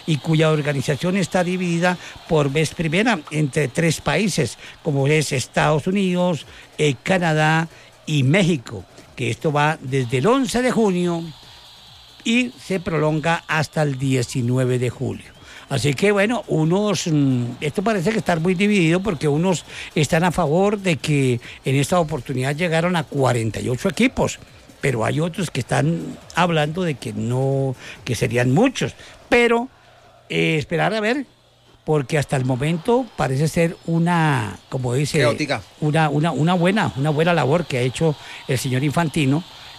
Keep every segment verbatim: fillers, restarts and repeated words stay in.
y cuya organización está dividida por vez primera entre tres países, como es Estados Unidos, eh, Canadá y México, que esto va desde el once de junio y se prolonga hasta el diecinueve de julio. Así que bueno, unos, esto parece que está muy dividido porque unos están a favor de que en esta oportunidad llegaron a cuarenta y ocho equipos, pero hay otros que están hablando de que no, que serían muchos, pero eh, esperar a ver, porque hasta el momento parece ser una, como dice, una, una, una buena, una buena labor que ha hecho el señor Infantino,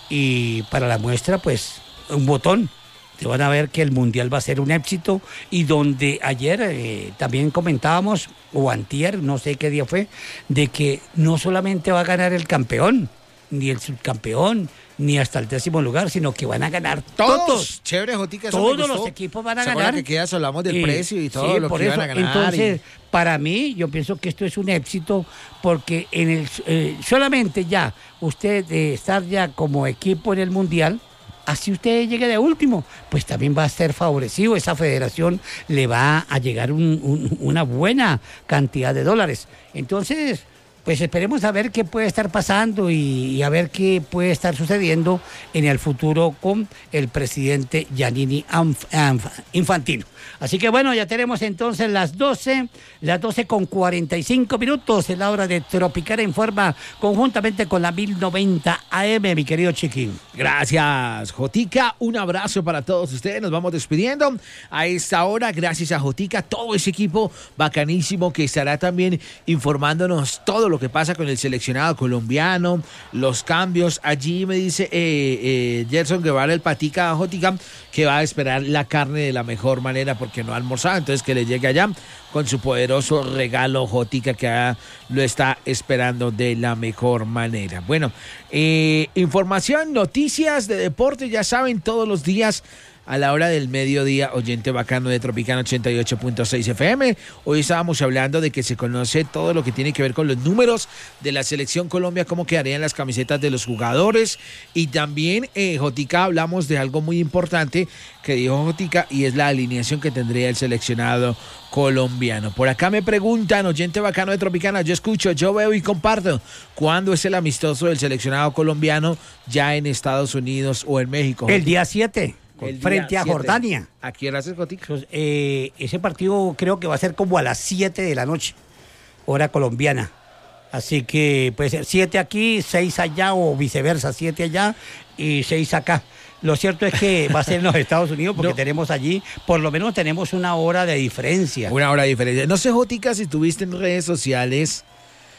y para la muestra, pues, un botón. Te van a ver que el Mundial va a ser un éxito, y donde ayer eh, también comentábamos, o antier, no sé qué día fue, de que no solamente va a ganar el campeón, ni el subcampeón, ni hasta el décimo lugar, sino que van a ganar todos. todos. Chévere, Jotica, todos los equipos van a ganar. que quedas, hablamos del y, precio y todo sí, lo por que eso, van a ganar. Entonces, y... para mí, yo pienso que esto es un éxito, porque en el eh, solamente ya usted de estar ya como equipo en el Mundial, así usted llegue de último, pues también va a ser favorecido. Esa federación le va a llegar un, un, una buena cantidad de dólares. Entonces, pues esperemos a ver qué puede estar pasando y, y a ver qué puede estar sucediendo en el futuro con el presidente Giannini Infantino. Así que bueno, ya tenemos entonces las doce, las doce con cuarenta y cinco minutos, en la hora de Tropicana Informa, conjuntamente con la mil noventa A M, mi querido Chiquín. Gracias, Jotica. Un abrazo para todos ustedes. Nos vamos despidiendo a esta hora. Gracias a Jotica, todo ese equipo bacanísimo que estará también informándonos todo lo que pasa con el seleccionado colombiano, los cambios. Allí me dice eh, eh, Gerson Guevara, el patica Jotica, que va a esperar la carne de la mejor manera porque no ha almorzado, entonces que le llegue allá con su poderoso regalo Jotica, que ah, lo está esperando de la mejor manera. Bueno, eh, información, noticias de deporte, ya saben, todos los días a la hora del mediodía, oyente bacano de Tropicana ochenta y ocho punto seis F M. Hoy estábamos hablando de que se conoce todo lo que tiene que ver con los números de la Selección Colombia, cómo quedarían las camisetas de los jugadores, y también, eh, Jotica, hablamos de algo muy importante que dijo Jotica, y es la alineación que tendría el seleccionado colombiano. Por acá me preguntan, oyente bacano de Tropicana, yo escucho, yo veo y comparto, ¿cuándo es el amistoso del seleccionado colombiano ya en Estados Unidos o en México? El día siete. El frente a siete. Jordania. ¿A quién haces, Jotica? Eh, ese partido creo que va a ser como a las siete de la noche, hora colombiana. Así que puede ser siete aquí, seis allá, o viceversa, siete allá y seis acá. Lo cierto es que va a ser en los Estados Unidos, porque no. tenemos allí, por lo menos tenemos una hora de diferencia. Una hora de diferencia. No sé, Jotica, si tuviste en redes sociales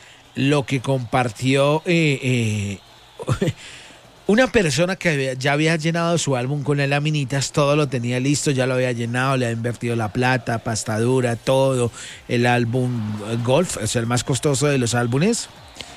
lo que compartió eh, eh, una persona que ya había llenado su álbum con las laminitas, todo lo tenía listo, ya lo había llenado, le había invertido la plata, pastadura, todo, el álbum Golf, es el más costoso de los álbumes,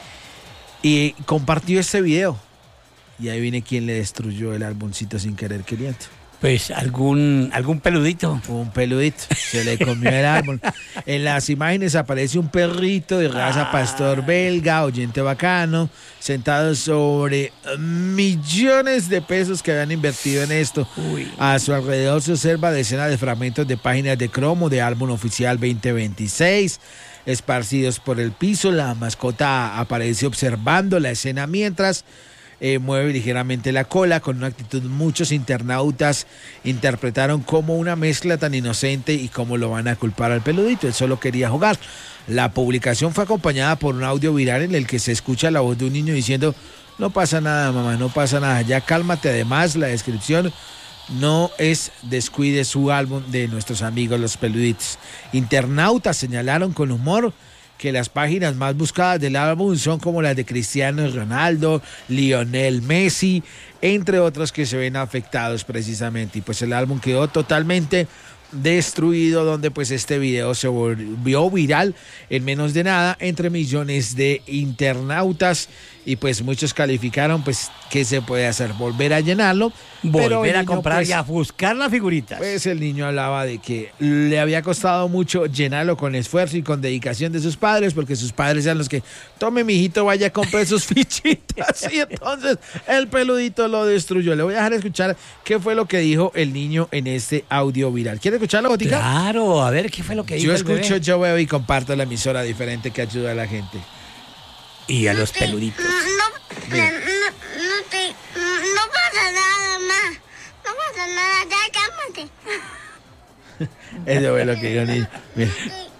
y compartió este video. Y ahí viene quien le destruyó el álbumcito sin querer queriendo. Pues algún algún peludito. Un peludito, se le comió el árbol. En las imágenes aparece un perrito de raza ah. pastor belga, oyente bacano, sentado sobre millones de pesos que habían invertido en esto. Uy. A su alrededor se observa decenas de fragmentos de páginas de cromo de álbum oficial veinte veintiséis, esparcidos por el piso. La mascota aparece observando la escena mientras Eh, mueve ligeramente la cola con una actitud. Muchos internautas interpretaron como una mezcla tan inocente y cómo lo van a culpar al peludito. Él solo quería jugar. La publicación fue acompañada por un audio viral en el que se escucha la voz de un niño diciendo: no pasa nada, mamá, no pasa nada, ya cálmate. Además, la descripción no es descuide su álbum de nuestros amigos los peluditos. Internautas señalaron con humor que las páginas más buscadas del álbum son como las de Cristiano Ronaldo, Lionel Messi, entre otros que se ven afectados precisamente. Y pues el álbum quedó totalmente destruido, donde pues este video se volvió viral en menos de nada entre millones de internautas y pues muchos calificaron, pues, ¿qué se puede hacer? Volver a llenarlo. Volver a comprar pues, y a buscar las figuritas. Pues el niño hablaba de que le había costado mucho llenarlo con esfuerzo y con dedicación de sus padres, porque sus padres eran los que, tome mijito, vaya a comprar sus fichitas. Y entonces el peludito lo destruyó. Le voy a dejar escuchar qué fue lo que dijo el niño en este audio viral. ¿Quiere escucharlo, Botica? Claro, a ver qué fue lo que dijo. Yo el escucho, bebé? yo veo y comparto la emisora diferente que ayuda a la gente. Y a los peluditos. No, no, no, no, te, no pasa nada más. No pasa nada, ya cálmate. Eso es lo que yo ni. Mira.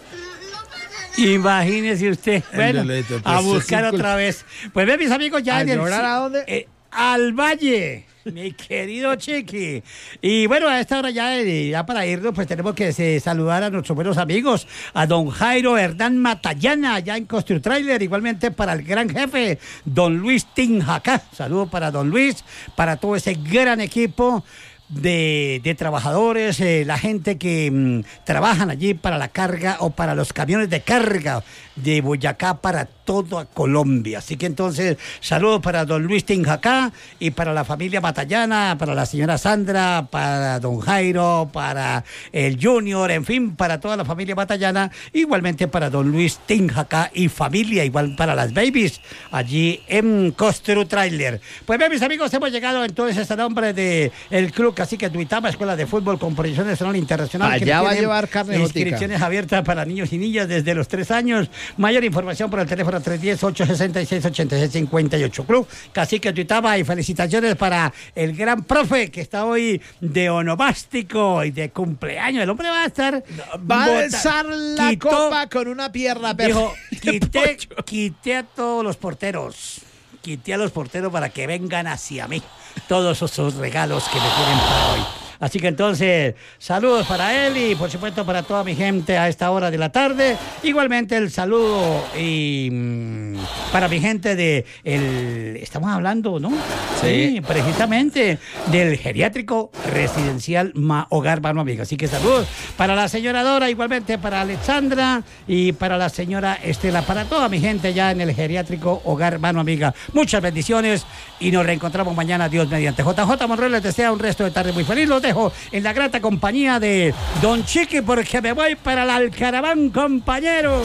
Imagínese usted. Bueno, Pues a buscar es otra vez. Pues ve, mis amigos, ya ¿A en el. llorar a dónde? Eh, al Valle. Mi querido Chiqui. Y bueno, a esta hora ya, eh, ya para irnos, pues tenemos que eh, saludar a nuestros buenos amigos, a don Jairo Hernán Matallana, allá en Construtrailer, igualmente para el gran jefe, don Luis Tinjacá. Saludos para don Luis, para todo ese gran equipo de, de trabajadores, eh, la gente que mmm, trabajan allí para la carga o para los camiones de carga de Boyacá para toda Colombia. Así que entonces, saludos para don Luis Tinjacá y para la familia Matallana, para la señora Sandra, para don Jairo, para el Junior, en fin, para toda la familia Matallana, igualmente para don Luis Tinjacá y familia, igual para las babies, allí en Construtrailer. Pues bien, mis amigos, hemos llegado entonces a este nombre de el Club Cacique Duitama, Escuela de Fútbol con proyección nacional e internacional. Allá va a llevar carne botica. Inscripciones abiertas para niños y niñas desde los tres años. Mayor información por el teléfono tres uno cero, ocho seis seis, ocho seis cinco ocho. Club Cacique Duitama, y felicitaciones para el gran profe que está hoy de onomástico y de cumpleaños. El hombre va a estar... Va a bota- alzar la quitó- copa con una pierna. Dijo, de quité, pollo. quité a todos los porteros. Quité a los porteros para que vengan hacia mí. Todos esos regalos que me tienen para hoy. Así que entonces, saludos para él y por supuesto para toda mi gente a esta hora de la tarde. Igualmente el saludo y mmm, para mi gente de el, estamos hablando, ¿no? Sí. Sí, precisamente del geriátrico residencial Ma Hogar Mano Amiga. Así que saludos para la señora Dora, igualmente para Alexandra y para la señora Estela, para toda mi gente ya en el geriátrico Hogar Mano Amiga. Muchas bendiciones y nos reencontramos mañana, Dios mediante. J J Monroy les desea un resto de tarde muy feliz. Los dejo en la grata compañía de don Chiqui porque me voy para el Alcaraván, compañero.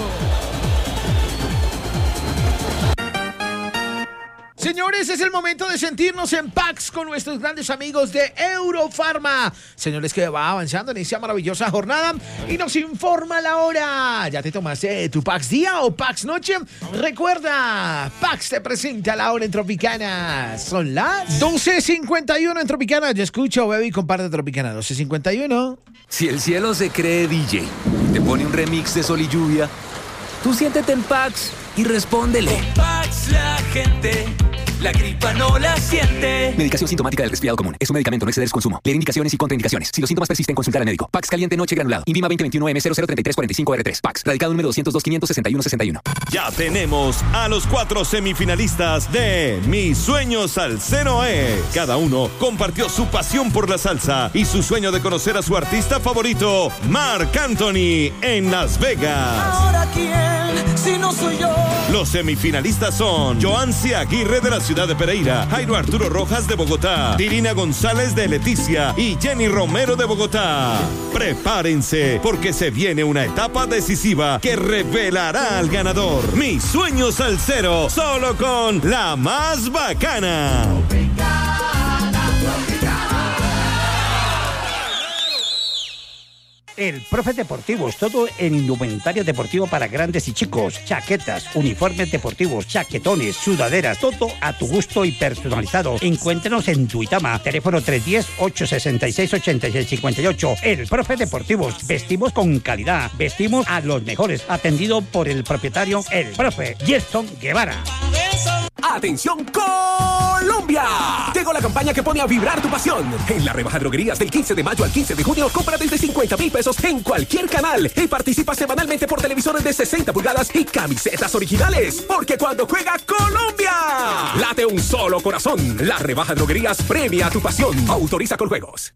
Señores, es el momento de sentirnos en Pax con nuestros grandes amigos de Eurofarma. Señores, que va avanzando en esta maravillosa jornada y nos informa la hora. ¿Ya te tomaste tu Pax día o Pax noche? Recuerda, Pax te presenta la hora en Tropicana. Son las doce cincuenta y uno en Tropicana. Yo escucho, bebé y comparte Tropicana. doce cincuenta y uno. Si el cielo se cree D J, te pone un remix de sol y lluvia, tú siéntete en Pax y respóndele. Con Pax la gente, la gripa no la siente. Medicación sintomática del resfriado común. Es un medicamento, no exceder su consumo. Leer indicaciones y contraindicaciones. Si los síntomas persisten, consultar al médico. Pax caliente noche granulado. Invima veinte veintiuno M cero cero treinta y tres cuarenta y cinco R tres. Pax. Radicado número doscientos dos, quinientos sesenta y uno, sesenta y uno. Ya tenemos a los cuatro semifinalistas de Mi Sueño Salsero es. Cada uno compartió su pasión por la salsa y su sueño de conocer a su artista favorito, Marc Anthony, en Las Vegas. Ahora quién, si no soy yo. Los semifinalistas son Joancy Aguirre de la ciudad de Pereira, Jairo Arturo Rojas de Bogotá, Dirina González de Leticia y Jenny Romero de Bogotá. Prepárense porque se viene una etapa decisiva que revelará al ganador. Mi Sueño Salsero, solo con la más bacana. El Profe Deportivos, todo en indumentaria deportivo para grandes y chicos, chaquetas, uniformes deportivos, chaquetones, sudaderas, todo a tu gusto y personalizado. Encuéntrenos en Duitama, teléfono tres uno cero, ocho seis seis, ocho seis cinco ocho. El Profe Deportivos, vestimos con calidad, vestimos a los mejores, atendido por el propietario, el Profe Gerson Guevara. ¡Atención Colombia! Llegó la campaña que pone a vibrar tu pasión. En la rebaja droguerías del quince de mayo al quince de junio, compra desde cincuenta mil pesos en cualquier canal y participa semanalmente por televisores de sesenta pulgadas y camisetas originales. Porque cuando juega Colombia, late un solo corazón. La rebaja droguerías premia tu pasión. Autoriza con juegos.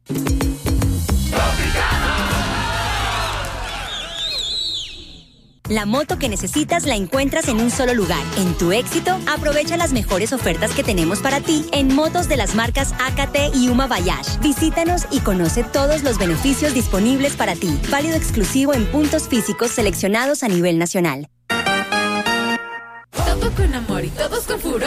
La moto que necesitas la encuentras en un solo lugar. En Tu Éxito, aprovecha las mejores ofertas que tenemos para ti en motos de las marcas A K T y Uma Bayash. Visítanos y conoce todos los beneficios disponibles para ti. Válido exclusivo en puntos físicos seleccionados a nivel nacional. Todo con amor y todos con furor.